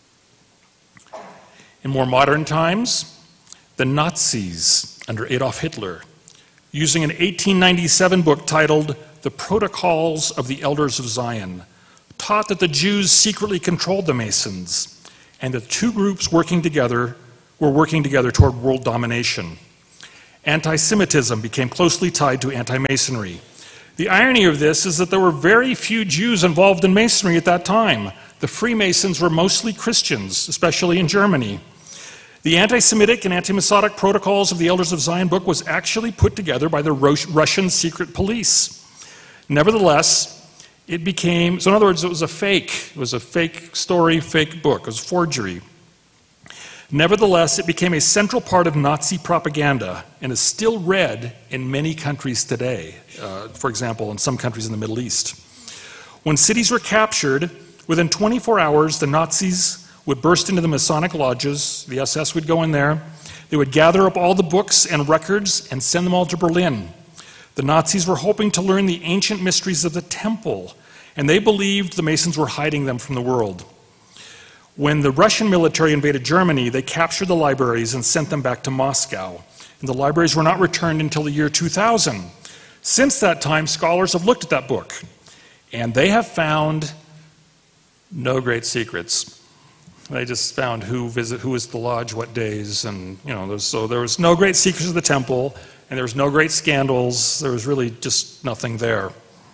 In more modern times, the Nazis under Adolf Hitler, using an eighteen ninety-seven book titled The Protocols of the Elders of Zion, taught that the Jews secretly controlled the Masons, and that two groups working together were working together toward world domination. Anti-Semitism became closely tied to anti-Masonry. The irony of this is that there were very few Jews involved in Masonry at that time. The Freemasons were mostly Christians, especially in Germany. The anti-Semitic and anti-Masonic Protocols of the Elders of Zion book was actually put together by the Russian secret police. Nevertheless, it became, so in other words, it was a fake. It was a fake story, fake book. It was forgery. Nevertheless, it became a central part of Nazi propaganda and is still read in many countries today. Uh, for example, in some countries in the Middle East. When cities were captured, within twenty-four hours, the Nazis would burst into the Masonic lodges, the S S would go in there, they would gather up all the books and records and send them all to Berlin. The Nazis were hoping to learn the ancient mysteries of the temple, and they believed the Masons were hiding them from the world. When the Russian military invaded Germany, they captured the libraries and sent them back to Moscow, and the libraries were not returned until the year two thousand. Since that time, scholars have looked at that book, and they have found no great secrets. They just found who visit, who was the lodge, what days, and you know. So there was no great secrets of the temple, and there was no great scandals. There was really just nothing there.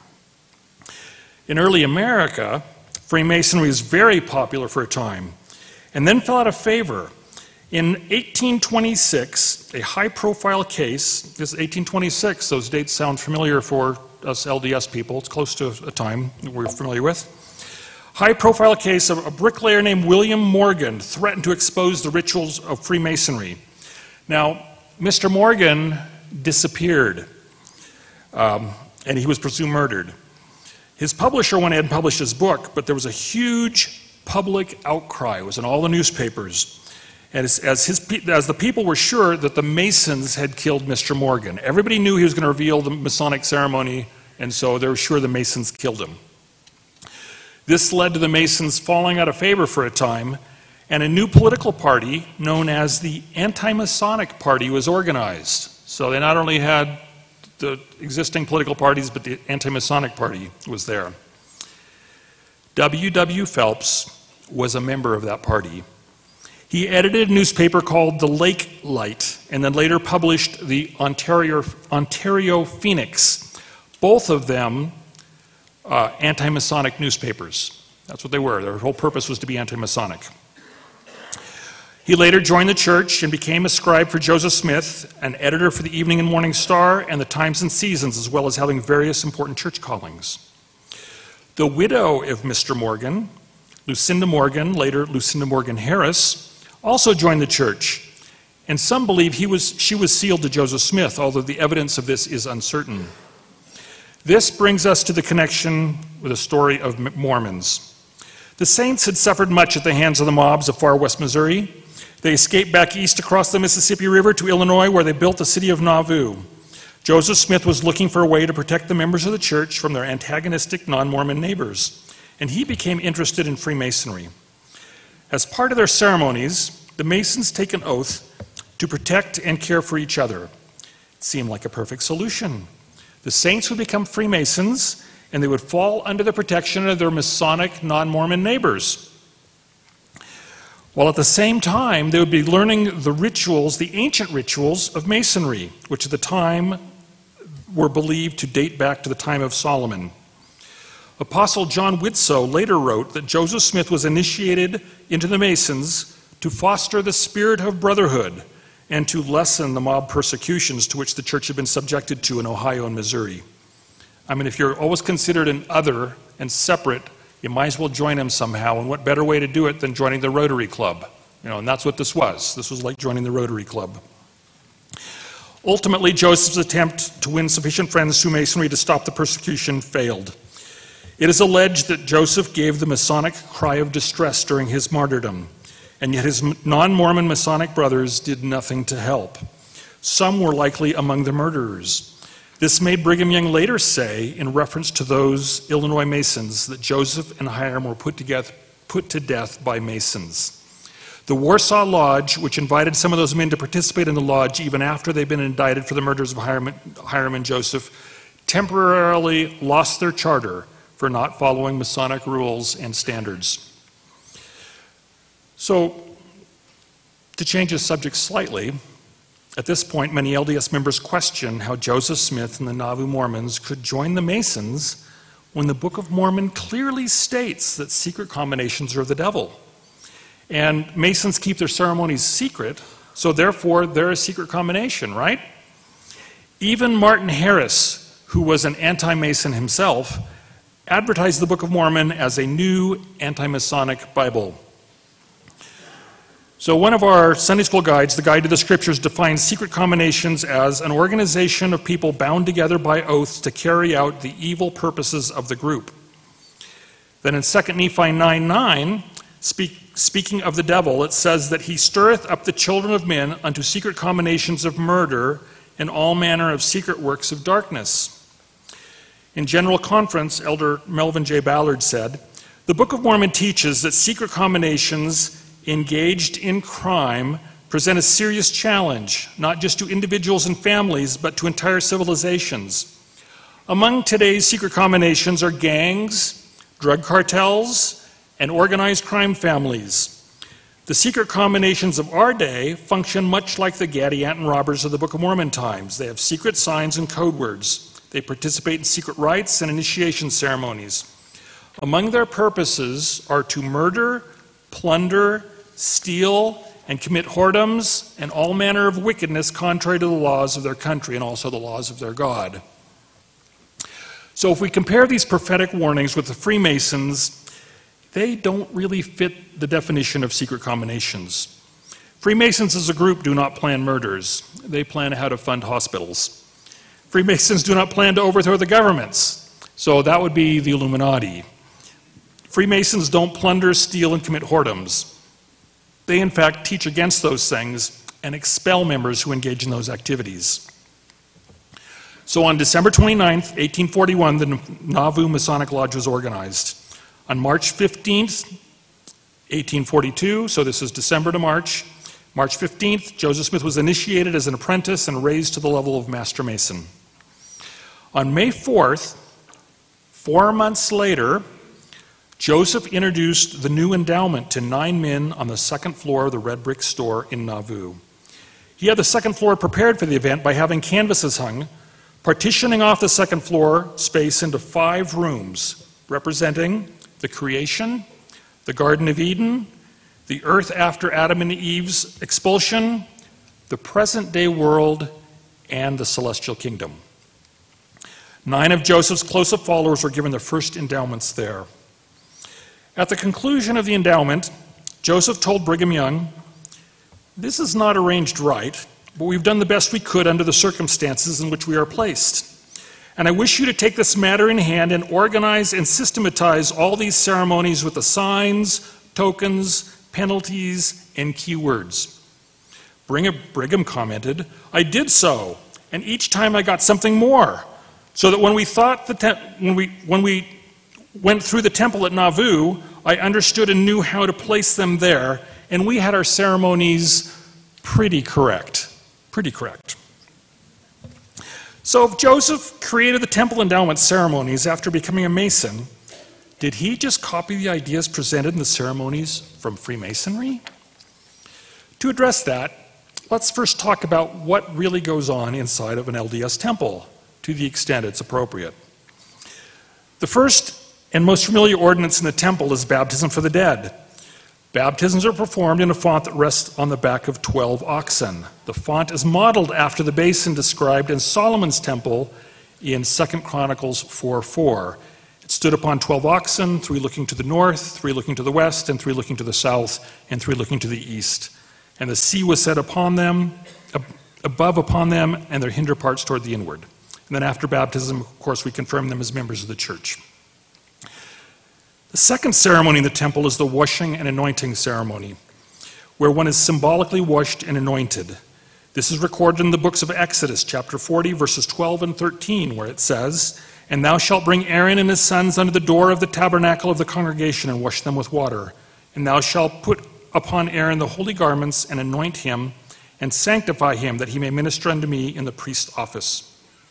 In early America, Freemasonry was very popular for a time, and then fell out of favor. In eighteen twenty-six, a high-profile case. This is eighteen twenty-six. Those dates sound familiar for us L D S people. It's close to a time that we're familiar with. High-profile case of a bricklayer named William Morgan threatened to expose the rituals of Freemasonry. Now, Mister Morgan disappeared, um, and he was presumed murdered. His publisher went ahead and published his book, but there was a huge public outcry. It was in all the newspapers. And as, as, his, as the people were sure that the Masons had killed Mister Morgan. Everybody knew he was going to reveal the Masonic ceremony, and so they were sure the Masons killed him. This led to the Masons falling out of favor for a time, and a new political party known as the Anti-Masonic Party was organized. So they not only had the existing political parties, but the Anti-Masonic Party was there. W W Phelps was a member of that party. He edited a newspaper called The Lake Light, and then later published the Ontario, Ontario Phoenix. Both of them Uh, anti-Masonic newspapers. That's what they were. Their whole purpose was to be anti-Masonic. He later joined the church and became a scribe for Joseph Smith, an editor for the Evening and Morning Star and the Times and Seasons, as well as having various important church callings. The widow of Mister Morgan, Lucinda Morgan, later Lucinda Morgan Harris, also joined the church, and some believe he was, she was sealed to Joseph Smith, although the evidence of this is uncertain. This brings us to the connection with the story of Mormons. The Saints had suffered much at the hands of the mobs of far west Missouri. They escaped back east across the Mississippi River to Illinois, where they built the city of Nauvoo. Joseph Smith was looking for a way to protect the members of the church from their antagonistic non-Mormon neighbors, and he became interested in Freemasonry. As part of their ceremonies, the Masons take an oath to protect and care for each other. It seemed like a perfect solution. The Saints would become Freemasons, and they would fall under the protection of their Masonic non-Mormon neighbors. While at the same time, they would be learning the rituals, the ancient rituals of Masonry, which at the time were believed to date back to the time of Solomon. Apostle John Widtsoe later wrote that Joseph Smith was initiated into the Masons to foster the spirit of brotherhood and to lessen the mob persecutions to which the church had been subjected to in Ohio and Missouri. I mean, if you're always considered an other and separate, you might as well join them somehow, and what better way to do it than joining the Rotary Club? You know, and that's what this was. This was like joining the Rotary Club. Ultimately, Joseph's attempt to win sufficient friends through Masonry to stop the persecution failed. It is alleged that Joseph gave the Masonic cry of distress during his martyrdom, and yet his non-Mormon Masonic brothers did nothing to help. Some were likely among the murderers. This made Brigham Young later say, in reference to those Illinois Masons, that Joseph and Hiram were put, together, put to death by Masons. The Warsaw Lodge, which invited some of those men to participate in the lodge even after they'd been indicted for the murders of Hiram, Hiram and Joseph, temporarily lost their charter for not following Masonic rules and standards. So, to change the subject slightly, at this point, many L D S members question how Joseph Smith and the Nauvoo Mormons could join the Masons when the Book of Mormon clearly states that secret combinations are of the devil. And Masons keep their ceremonies secret, so therefore they're a secret combination, right? Even Martin Harris, who was an anti-Mason himself, advertised the Book of Mormon as a new anti-Masonic Bible. So one of our Sunday school guides, the Guide to the Scriptures, defines secret combinations as an organization of people bound together by oaths to carry out the evil purposes of the group. Then in Second Nephi nine nine, speak, speaking of the devil, it says that he stirreth up the children of men unto secret combinations of murder and all manner of secret works of darkness. In General Conference, Elder Melvin J. Ballard said, the Book of Mormon teaches that secret combinations engaged in crime present a serious challenge, not just to individuals and families, but to entire civilizations. Among today's secret combinations are gangs, drug cartels, and organized crime families. The secret combinations of our day function much like the Gadianton robbers of the Book of Mormon times. They have secret signs and code words. They participate in secret rites and initiation ceremonies. Among their purposes are to murder, plunder, steal, and commit whoredoms and all manner of wickedness contrary to the laws of their country and also the laws of their God. So if we compare these prophetic warnings with the Freemasons, they don't really fit the definition of secret combinations. Freemasons as a group do not plan murders. They plan how to fund hospitals. Freemasons do not plan to overthrow the governments. So that would be the Illuminati. Freemasons don't plunder, steal, and commit whoredoms. They, in fact, teach against those things and expel members who engage in those activities. So on December twenty-ninth, eighteen forty-one, the Nauvoo Masonic Lodge was organized. On March fifteenth, eighteen forty-two, so this is December to March, March fifteenth, Joseph Smith was initiated as an apprentice and raised to the level of Master Mason. On May fourth, four months later, Joseph introduced the new endowment to nine men on the second floor of the red brick store in Nauvoo. He had the second floor prepared for the event by having canvases hung, partitioning off the second floor space into five rooms, representing the creation, the Garden of Eden, the earth after Adam and Eve's expulsion, the present-day world, and the celestial kingdom. Nine of Joseph's closest followers were given their first endowments there. At the conclusion of the endowment, Joseph told Brigham Young, "This is not arranged right, but we've done the best we could under the circumstances in which we are placed. And I wish you to take this matter in hand and organize and systematize all these ceremonies with the signs, tokens, penalties, and keywords." Brigham commented, "I did so, and each time I got something more, so that when we thought the te- when we when we went through the temple at Nauvoo, I understood and knew how to place them there, and we had our ceremonies pretty correct, pretty correct." So if Joseph created the temple endowment ceremonies after becoming a Mason, did he just copy the ideas presented in the ceremonies from Freemasonry? To address that, let's first talk about what really goes on inside of an L D S temple, to the extent it's appropriate. The first and most familiar ordinance in the temple is baptism for the dead. Baptisms are performed in a font that rests on the back of twelve oxen. The font is modeled after the basin described in Solomon's temple in Second Chronicles four four. It stood upon twelve oxen, three looking to the north, three looking to the west, and three looking to the south, and three looking to the east. And the sea was set upon them, ab- above upon them, and their hinder parts toward the inward. And then after baptism, of course, we confirm them as members of the church. The second ceremony in the temple is the washing and anointing ceremony, where one is symbolically washed and anointed. This is recorded in the books of Exodus, chapter forty, verses twelve and thirteen, where it says, "And thou shalt bring Aaron and his sons unto the door of the tabernacle of the congregation and wash them with water. And thou shalt put upon Aaron the holy garments and anoint him and sanctify him, that he may minister unto me in the priest's office."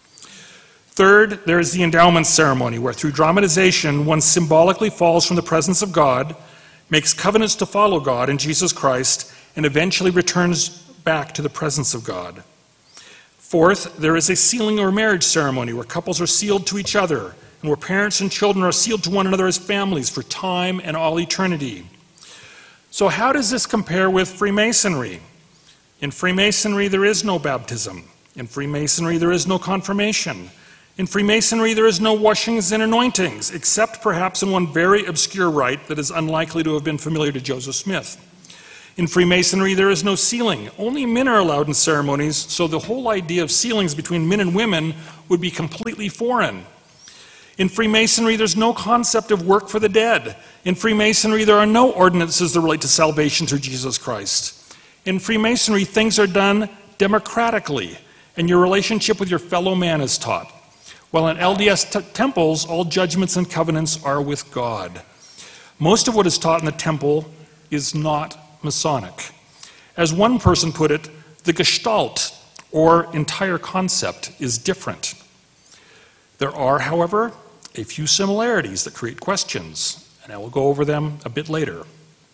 Third, there is the endowment ceremony, where through dramatization one symbolically falls from the presence of God, makes covenants to follow God in Jesus Christ, and eventually returns back to the presence of God. Fourth, there is a sealing or marriage ceremony, where couples are sealed to each other, and where parents and children are sealed to one another as families for time and all eternity. So how does this compare with Freemasonry? In Freemasonry, there is no baptism. In Freemasonry, there is no confirmation. In Freemasonry, there is no washings and anointings, except perhaps in one very obscure rite that is unlikely to have been familiar to Joseph Smith. In Freemasonry, there is no sealing. Only men are allowed in ceremonies, so the whole idea of sealings between men and women would be completely foreign. In Freemasonry, there's no concept of work for the dead. In Freemasonry, there are no ordinances that relate to salvation through Jesus Christ. In Freemasonry, things are done democratically, and your relationship with your fellow man is taught. While in L D S t- temples, all judgments and covenants are with God. Most of what is taught in the temple is not Masonic. As one person put it, the gestalt, or entire concept, is different. There are, however, a few similarities that create questions, and I will go over them a bit later.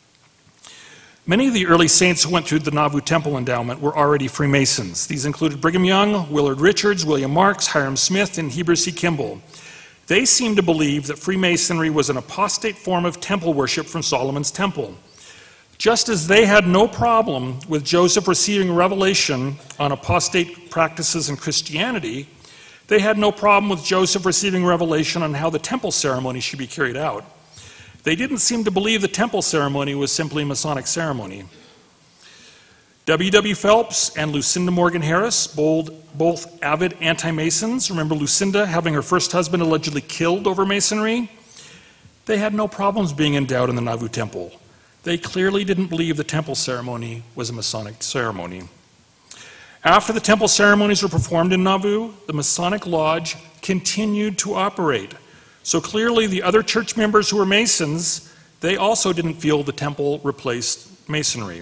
Many of the early saints who went through the Nauvoo Temple endowment were already Freemasons. These included Brigham Young, Willard Richards, William Marks, Hiram Smith, and Heber C. Kimball. They seemed to believe that Freemasonry was an apostate form of temple worship from Solomon's temple. Just as they had no problem with Joseph receiving revelation on apostate practices in Christianity, they had no problem with Joseph receiving revelation on how the temple ceremony should be carried out. They didn't seem to believe the temple ceremony was simply a Masonic ceremony. W W Phelps and Lucinda Morgan Harris, both, both avid anti-Masons, remember Lucinda having her first husband allegedly killed over Masonry? They had no problems being endowed in the Nauvoo Temple. They clearly didn't believe the temple ceremony was a Masonic ceremony. After the temple ceremonies were performed in Nauvoo, the Masonic Lodge continued to operate. So clearly the other church members who were Masons, they also didn't feel the temple replaced Masonry.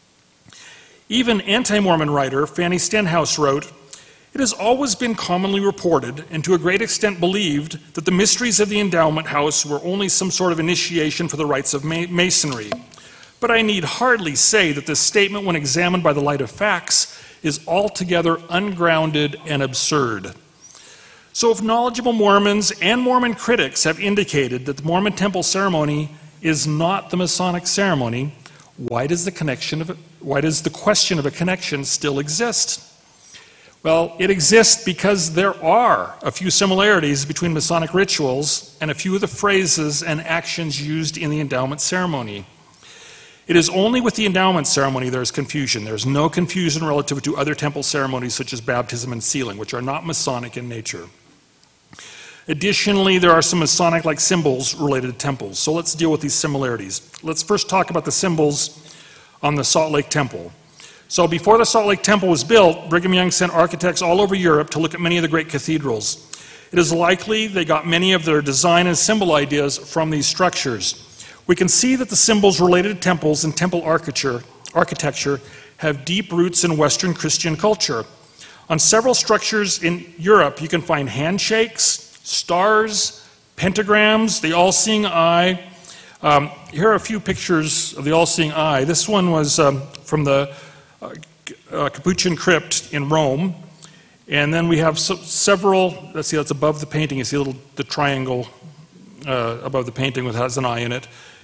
Even anti-Mormon writer Fanny Stenhouse wrote, "It has always been commonly reported, and to a great extent believed, that the mysteries of the endowment house were only some sort of initiation for the rites of ma- Masonry. But I need hardly say that this statement, when examined by the light of facts, is altogether ungrounded and absurd." So if knowledgeable Mormons and Mormon critics have indicated that the Mormon temple ceremony is not the Masonic ceremony, why does the connection of why does the question of a connection still exist? Well, it exists because there are a few similarities between Masonic rituals and a few of the phrases and actions used in the endowment ceremony. It is only with the endowment ceremony there is confusion. There is no confusion relative to other temple ceremonies such as baptism and sealing, which are not Masonic in nature. Additionally, there are some Masonic-like symbols related to temples. So let's deal with these similarities. Let's first talk about the symbols on the Salt Lake Temple. So before the Salt Lake Temple was built, Brigham Young sent architects all over Europe to look at many of the great cathedrals. It is likely they got many of their design and symbol ideas from these structures. We can see that the symbols related to temples and temple architecture, architecture have deep roots in Western Christian culture. On several structures in Europe, you can find handshakes, stars, pentagrams, the all-seeing eye. Um, here are a few pictures of the all-seeing eye. This one was um, from the uh, uh, Capuchin Crypt in Rome. And then we have so, several, let's see, that's above the painting. You see a little, the triangle uh, above the painting with has an eye in it.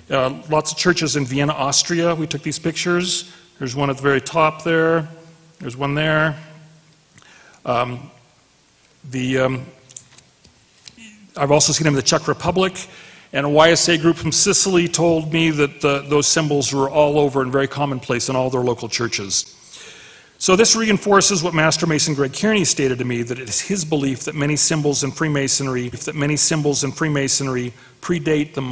Uh, lots of churches in Vienna, Austria, we took these pictures. There's one at the very top there. There's one there. Um, the, um, I've also seen them in the Czech Republic. And a Y S A group from Sicily told me that the, those symbols were all over and very commonplace in all their local churches. So this reinforces what Master Mason Greg Kearney stated to me, that it is his belief that many symbols in Freemasonry, that many symbols in Freemasonry predate the